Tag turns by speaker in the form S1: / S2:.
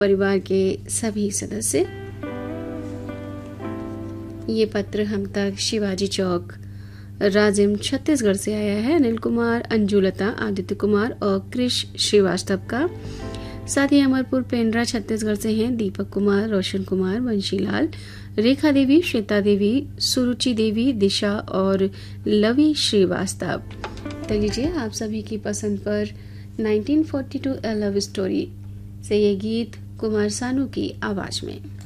S1: परिवार के सभी सदस्य। ये पत्र हम तक शिवाजी चौक राजिम छत्तीसगढ़ से आया है। अनिल कुमार, अंजुलता, आदित्य कुमार और कृष श्रीवास्तव का। साथ ही अमरपुर पेंड्रा छत्तीसगढ़ से हैं दीपक कुमार, रोशन कुमार, बंशीलाल, रेखा देवी, श्वेता देवी, सुरुचि देवी, दिशा और लवी श्रीवास्तव। तो लीजिए आप सभी की पसंद पर 1942 अ लव स्टोरी से ये गीत कुमार सानू की आवाज में।